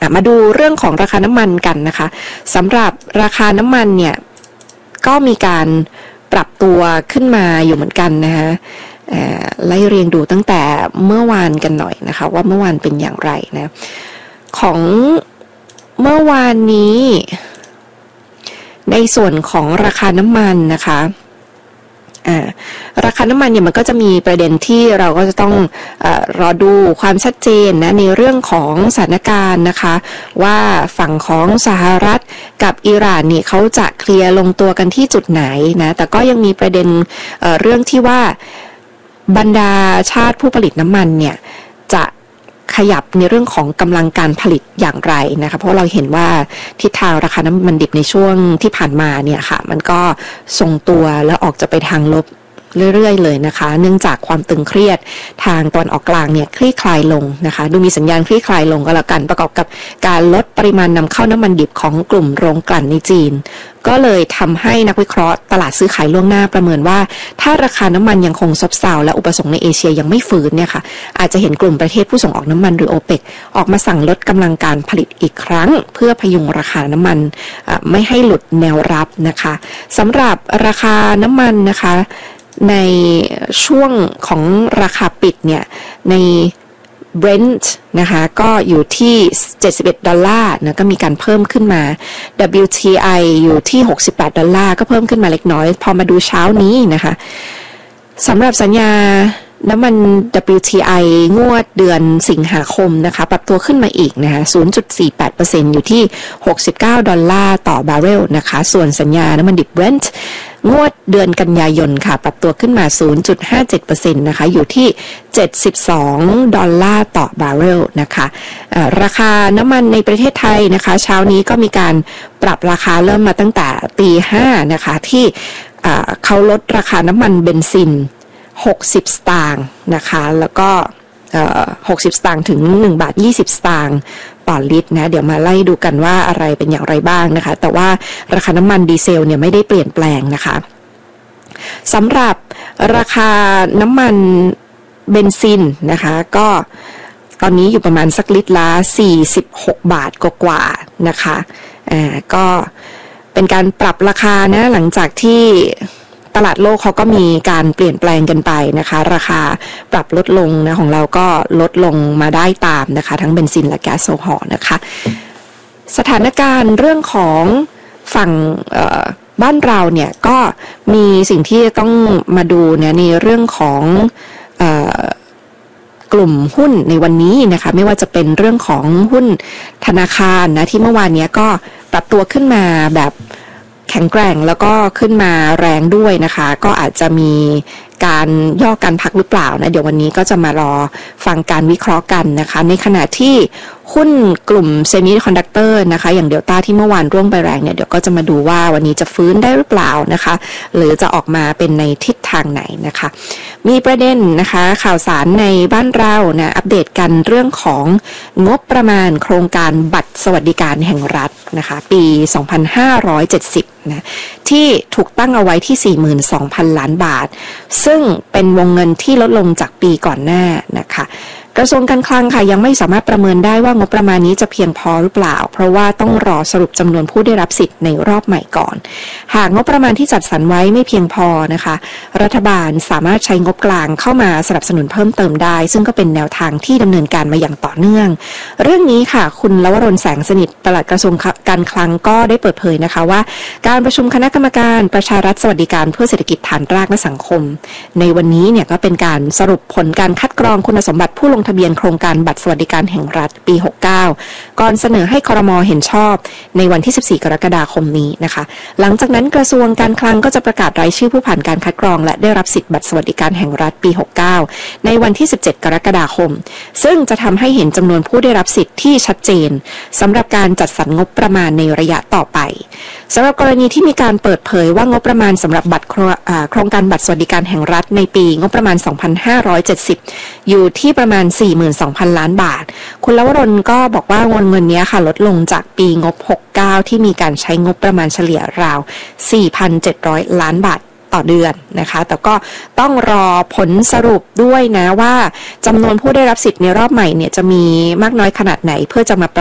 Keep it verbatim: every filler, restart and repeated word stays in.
มาดูเรื่องของราคาน้ำมันกันนะคะสำหรับราคาน้ำมันเนี่ยก็มีการปรับตัวขึ้นมาอยู่เหมือนกันนะคะไล่เรียงดูตั้งแต่เมื่อวานกันหน่อยนะคะว่าเมื่อวานเป็นอย่างไรนะของเมื่อวานนี้ในส่วนของราคาน้ำมันนะคะราคาน้ำมันเนี่ยมันก็จะมีประเด็นที่เราก็จะต้องเอ่อรอดูความชัดเจนนะในเรื่องของสถานการณ์นะคะว่าฝั่งของสหรัฐกับอิหร่านนี่เขาจะเคลียร์ลงตัวกันที่จุดไหนนะแต่ก็ยังมีประเด็นเอ่อเรื่องที่ว่าบรรดาชาติผู้ผลิตน้ำมันเนี่ยจะขยับในเรื่องของกำลังการผลิตอย่างไรนะคะเพราะเราเห็นว่าทิศทางราคาน้ำมันดิบในช่วงที่ผ่านมาเนี่ยค่ะมันก็ทรงตัวแล้วออกจะไปทางลบเรื่อยๆเลยนะคะเนื่องจากความตึงเครียดทางตอนออกกลางเนี่ยคลี่คลายลงนะคะดูมีสัญญาณคลี่คลายลงก็แล้วกันประกอบกับการลดปริมาณนำเข้าน้ำมันดิบของกลุ่มโรงกลั่นในจีนก็เลยทำให้นักวิเคราะห์ตลาดซื้อขายล่วงหน้าประเมินว่าถ้าราคาน้ำมันยังคงซบเซาและอุปสงค์ในเอเชียยังไม่ฟื้นเนี่ยค่ะอาจจะเห็นกลุ่มประเทศผู้ส่งออกน้ำมันหรือโอเปกออกมาสั่งลดกำลังการผลิตอีกครั้งเพื่อพยุงราคาน้ำมันไม่ให้หลุดแนวรับนะคะสำหรับราคาน้ำมันนะคะในช่วงของราคาปิดเนี่ยใน Brent นะคะก็อยู่ที่เจ็ดสิบเอ็ดดอลลาร์นะก็มีการเพิ่มขึ้นมา ดับเบิลยู ที ไอ อยู่ที่หกสิบแปดดอลลาร์ก็เพิ่มขึ้นมาเล็กน้อยพอมาดูเช้านี้นะคะสำหรับสัญญาน้ำมัน ดับเบิลยู ที ไอ งวดเดือนสิงหาคมนะคะปรับตัวขึ้นมาอีกนะคะ ศูนย์จุดสี่แปดเปอร์เซ็นต์ อยู่ที่หกสิบเก้าดอลลาร์ต่อบาร์เรลนะคะส่วนสัญญาน้ำมันดิบ Brent งวดเดือนกันยายนค่ะปรับตัวขึ้นมา ศูนย์จุดห้าเจ็ดเปอร์เซ็นต์ นะคะอยู่ที่เจ็ดสิบสองดอลลาร์ต่อบาร์เรลนะคะราคาน้ำมันในประเทศไทยนะคะเช้านี้ก็มีการปรับราคาเริ่มมาตั้งแต่ตีห้านะคะที่เขาลดราคาน้ำมันเบนซินหกสิบสตางค์นะคะแล้วก็หกสิบสตางค์ถึงหนึ่งบาทยี่สิบสตางค์ต่อลิตรนะเดี๋ยวมาไล่ดูกันว่าอะไรเป็นอย่างไรบ้างนะคะแต่ว่าราคาน้ำมันดีเซลเนี่ยไม่ได้เปลี่ยนแปลงนะคะสำหรับราคาน้ำมันเบนซินนะคะก็ตอนนี้อยู่ประมาณสักลิตรละสี่สิบหกบาทกว่าๆนะคะอ่าก็เป็นการปรับราคานะหลังจากที่ตลาดโลกเขาก็มีการเปลี่ยนแปลงกันไปนะคะราคาปรับลดลงนะของเราก็ลดลงมาได้ตามนะคะทั้งเบนซินและแก๊สโซฮอล์นะคะสถานการณ์เรื่องของฝั่งบ้านเราเนี่ยก็มีสิ่งที่ต้องมาดูเนี่ยในเรื่องของกลุ่มหุ้นในวันนี้นะคะไม่ว่าจะเป็นเรื่องของหุ้นธนาคารนะที่เมื่อวานนี้ก็ปรับตัวขึ้นมาแบบแข็งแกร่งแล้วก็ขึ้นมาแรงด้วยนะคะก็อาจจะมีการย่อการพักหรือเปล่านะเดี๋ยววันนี้ก็จะมารอฟังการวิเคราะห์กันนะคะในขณะที่หุ้นกลุ่มเซมิคอนดักเตอร์นะคะอย่างเดลต้าที่เมื่อวานร่วงไปแรงเนี่ยเดี๋ยวก็จะมาดูว่าวันนี้จะฟื้นได้หรือเปล่านะคะหรือจะออกมาเป็นในทิศทางไหนนะคะมีประเด็นนะคะข่าวสารในบ้านเรานะอัปเดตกันเรื่องของงบประมาณโครงการบัตรสวัสดิการแห่งรัฐนะคะปีสองพันห้าร้อยเจ็ดสิบนะที่ถูกตั้งเอาไว้ที่ สี่หมื่นสองพัน ล้านบาทซึ่งเป็นวงเงินที่ลดลงจากปีก่อนหน้านะคะกระทรวงการคลังค่ะยังไม่สามารถประเมินได้ว่างบประมาณนี้จะเพียงพอหรือเปล่าเพราะว่าต้องรอสรุปจำนวนผู้ได้รับสิทธิ์ในรอบใหม่ก่อนหากงบประมาณที่จัดสรรไว้ไม่เพียงพอนะคะรัฐบาลสามารถใช้งบกลางเข้ามาสนับสนุนเพิ่มเติมได้ซึ่งก็เป็นแนวทางที่ดำเนินการมาอย่างต่อเนื่องเรื่องนี้ค่ะคุณลวรนแสงสนิทปลัดกระทรวงการคลังก็ได้เปิดเผยนะคะว่าการประชุมคณะกรรมการประชารัฐสวัสดิการเพื่อเศรษฐกิจฐานรากและสังคมในวันนี้เนี่ยก็เป็นการสรุปผลการคัดกรองคุณสมบัติผู้ลงทะเบียนโครงการบัตรสวัสดิการแห่งรัฐปีหกสิบเก้าก่อนเสนอให้ครม.เห็นชอบในวันที่สิบสี่กรกฎาคมนี้นะคะหลังจากนั้นกระทรวงการคลังก็จะประกาศรายชื่อผู้ผ่านการคัดกรองและได้รับสิทธิ์บัตรสวัสดิการแห่งรัฐปีหกสิบเก้าในวันที่สิบเจ็ดกรกฎาคมซึ่งจะทำให้เห็นจำนวนผู้ได้รับสิทธิ์ที่ชัดเจนสำหรับการจัดสรรงบประมาณในระยะต่อไปสำหรับกรณีที่มีการเปิดเผยว่างบประมาณสำหรับบัตรโครงการบัตรสวัสดิการแห่งรัฐในปีงบประมาณสองพันห้าร้อยเจ็ดสิบอยู่ที่ประมาณ สี่หมื่นสองพัน ล้านบาทคุณลวรนก็บอกว่าวงเงินนี้ค่ะลดลงจากปีงบหกสิบเก้าที่มีการใช้งบประมาณเฉลี่ยราว สี่พันเจ็ดร้อย ล้านบาทต่อเดือนนะคะแต่ก็ต้องรอผลสรุปด้วยนะว่าจำนวนผู้ได้รับสิทธิ์ในรอบใหม่เนี่ยจะมีมากน้อยขนาดไหนเพื่อจะมา